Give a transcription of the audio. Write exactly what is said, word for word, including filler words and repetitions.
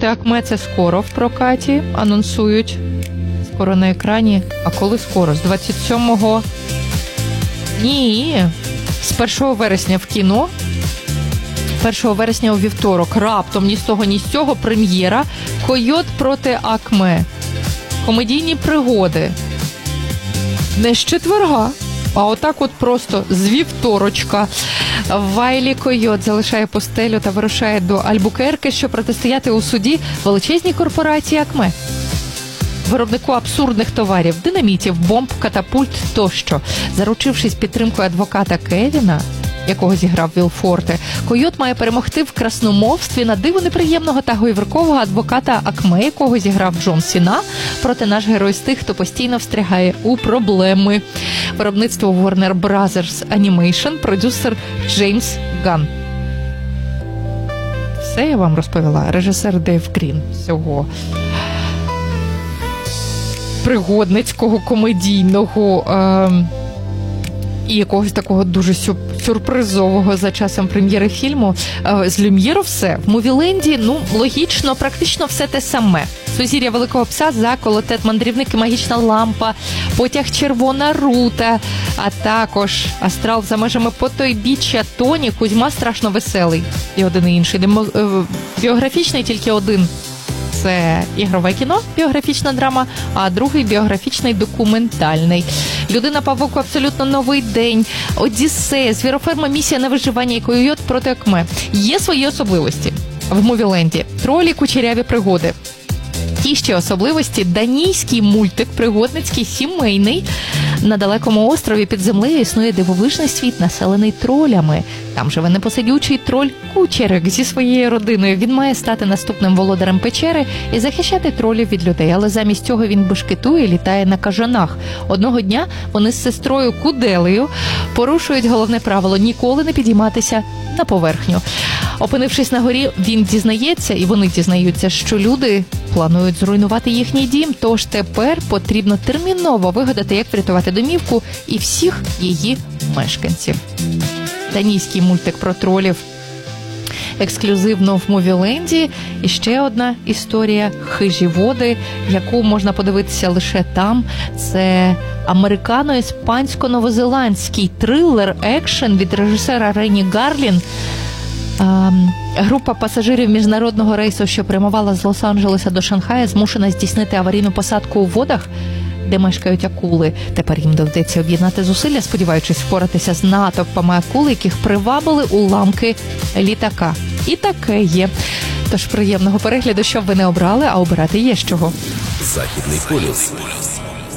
проти Акме» це скоро в прокаті, анонсують. Скоро на екрані. А коли скоро? З двадцять сьомого? Ні. З першого вересня в кіно. першого вересня у вівторок. Раптом ні з того, ні з цього прем'єра «Койот проти Акме». Комедійні пригоди. Не з четверга, а отак от просто з вівторочка. Вайлі Койот залишає постелю та вирушає до Альбукерке, щоб протистояти у суді величезній корпорації Акме. Виробнику абсурдних товарів, динамітів, бомб, катапульт тощо. Заручившись підтримкою адвоката Кевіна, якого зіграв Вілл Форте, Койот має перемогти в красномовстві на диво неприємного та гойверкового адвоката Акме, якого зіграв Джон Сіна, проте наш герой з тих, хто постійно встрягає у проблеми. Виробництво Warner Brothers Animation, продюсер Джеймс Ганн. Все я вам розповіла. Режисер Дейв Грін цього пригодницького, комедійного е- і якогось такого дуже сюрпризового за часом прем'єри фільму. Е- з Люм'єру все. В Мувіленді, ну, логічно, практично все те саме. Сузір'я Великого Пса, Заколотет, Мандрівники, Магічна лампа, Потяг Червона рута, а також Астрал за межами потойбіччя, Тоні, Кузьма страшно веселий. І один і інший. Демо... Е- біографічний тільки один. Це ігрове кіно, біографічна драма, а другий біографічний документальний. Людина-павук, абсолютно новий день, Одіссея, Звіроферма, місія на виживання і Койот проти Акме. Є свої особливості в Мувіленді. Тролі, кучеряві пригоди. Ті ще особливості – данійський мультик, пригодницький, сімейний. На далекому острові під землею існує дивовижний світ, населений тролями. Там живе непосидючий троль Кучерик зі своєю родиною. Він має стати наступним володарем печери і захищати тролів від людей. Але замість цього він бешкетує, літає на кажанах. Одного дня вони з сестрою Куделею порушують головне правило – ніколи не підійматися на поверхню. Опинившись на горі, він дізнається, і вони дізнаються, що люди планують зруйнувати їхній дім, тож тепер потрібно терміново вигадати, як врятувати домівку і всіх її мешканців. Данійський мультик про тролів ексклюзивно в Мувіленді. І ще одна історія «Хижі води», яку можна подивитися лише там. Це американо-іспансько-новозеландський трилер-екшен від режисера Рені Гарлін. Група пасажирів міжнародного рейсу, що прямувала з Лос-Анджелеса до Шанхая, змушена здійснити аварійну посадку у водах, де мешкають акули. Тепер їм доведеться об'єднати зусилля, сподіваючись впоратися з натовпами акул, яких привабили уламки літака. І таке є. Тож приємного перегляду, щоб ви не обрали, а обирати є з чого. Західний полюс.